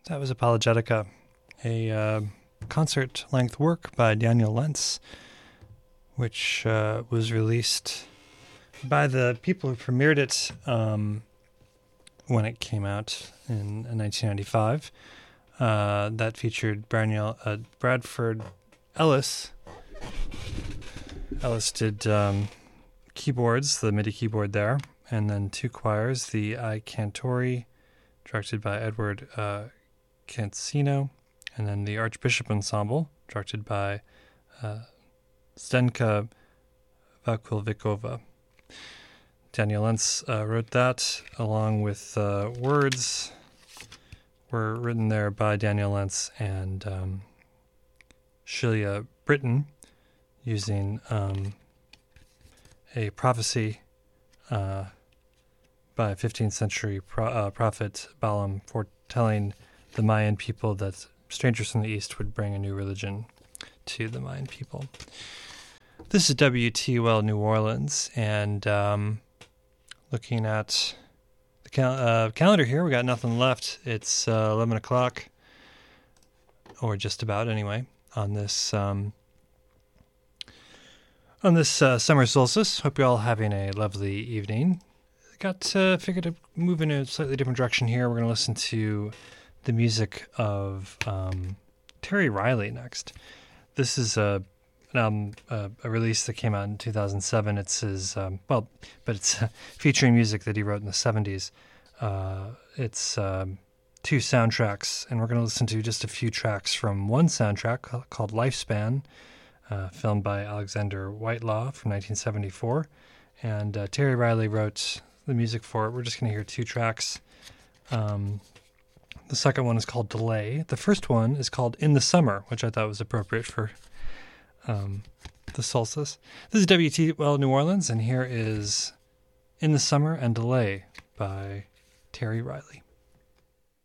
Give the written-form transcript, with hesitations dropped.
That was Apologetica, a concert-length work by Daniel Lentz, which was released by the people who premiered it when it came out in 1995. That featured Bradford Ellis. Ellis did keyboards, the MIDI keyboard there, and then two choirs, the I Cantori, directed by Edward Cancino, and then the Archbishop Ensemble, directed by Zdenka Vakulvikova. Daniel Lentz wrote that, along with words were written there by Daniel Lentz and Sheila Britton, using a prophecy by a 15th century prophet Balaam, foretelling the Mayan people that strangers from the East would bring a new religion to the Mayan people. This is WTUL New Orleans, and looking at the calendar here, we got nothing left. It's 11 o'clock, or just about anyway, on this summer solstice. Hope you're all having a lovely evening. Figured to move in a slightly different direction here. We're going to listen to the music of Terry Riley next. This is an album, a release that came out in 2007. It's his, but it's featuring music that he wrote in the 70s. It's two soundtracks, and we're going to listen to just a few tracks from one soundtrack called Lifespan, filmed by Alexander Whitelaw from 1974. And Terry Riley wrote the music for it. We're just going to hear two tracks. The second one is called Delay. The first one is called In the Summer, which I thought was appropriate for the solstice. This is WTUL New Orleans, and here is In the Summer and Delay by Terry Riley.